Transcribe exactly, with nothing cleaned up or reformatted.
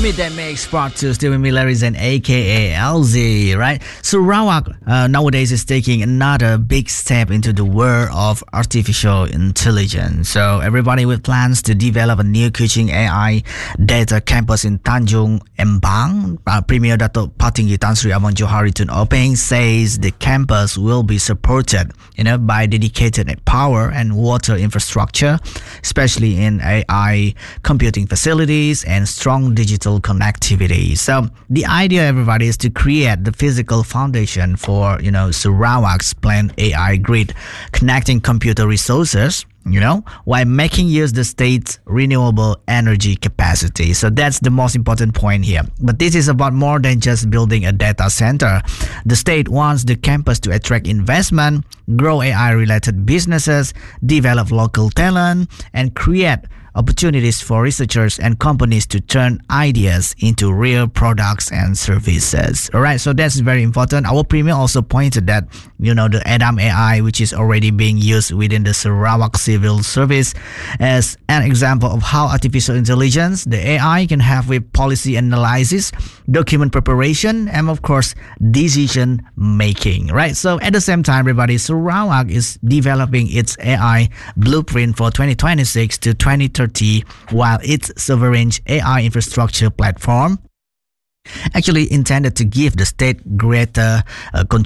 Midday Mix Part two, still with me, Larry Zen, aka L Z, right? So Sarawak uh, nowadays is taking another big step into the world of artificial intelligence. So everybody with plans to develop a new Kuching A I data campus in Tanjung Empang. Uh, Premier Dato' Patinggi Tan Sri Amon Johari Tun Openg says the campus will be supported, you know, by dedicated power and water infrastructure, especially in A I computing facilities and strong digital connectivity. So the idea, everybody, is to create the physical foundation for, you know, Sarawak's planned A I grid, connecting computer resources, you know, while making use the state's renewable energy capacity. So that's the most important point here. But this is about more than just building a data center. The state wants the campus to attract investment, grow A I-related businesses, develop local talent, and create opportunities for researchers and companies to turn ideas into real products and services. All right, so that's very important. Our premier also pointed that, you know, the Adam A I, which is already being used within the Sarawak Civil Service, as an example of how artificial intelligence, the A I, can help with policy analysis, document preparation, and of course, decision making. Right. So at the same time, everybody, Sarawak is developing its A I blueprint for twenty twenty-six to twenty thirty. While its sovereign A I infrastructure platform actually intended to give the state greater uh, control